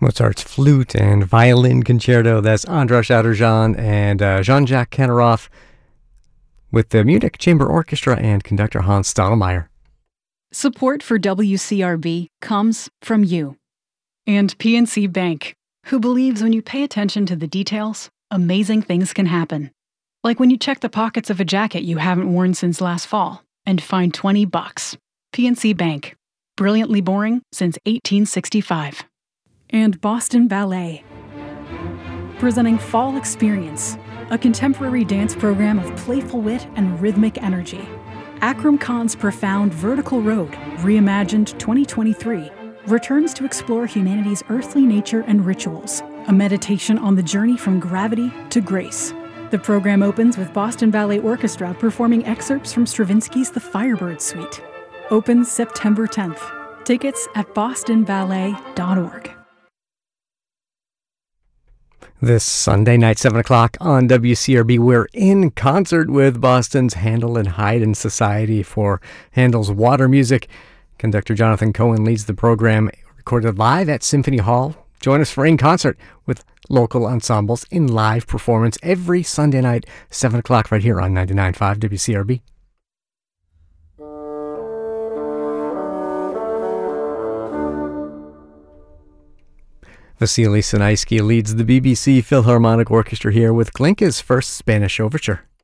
Mozart's Flute and Violin Concerto. That's Andras Adorjan and Jean-Jacques Kanarov with the Munich Chamber Orchestra and conductor Hans Stadelmeier. Support for WCRB comes from you and PNC Bank, who believes when you pay attention to the details, amazing things can happen. Like when you check the pockets of a jacket you haven't worn since last fall and find $20. PNC Bank. Brilliantly boring since 1865. And Boston Ballet. Presenting Fall Experience, a contemporary dance program of playful wit and rhythmic energy. Akram Khan's profound Vertical Road, reimagined 2023, returns to explore humanity's earthly nature and rituals, a meditation on the journey from gravity to grace. The program opens with Boston Ballet Orchestra performing excerpts from Stravinsky's The Firebird Suite. Opens September 10th. Tickets at bostonballet.org. This Sunday night, 7 o'clock on WCRB, we're in concert with Boston's Handel and Haydn Society for Handel's Water Music. Conductor Jonathan Cohen leads the program, recorded live at Symphony Hall. Join us for In Concert with local ensembles in live performance every Sunday night, 7 o'clock right here on 99.5 WCRB. Vasily Sinaisky leads the BBC Philharmonic Orchestra here with Glinka's first Spanish overture.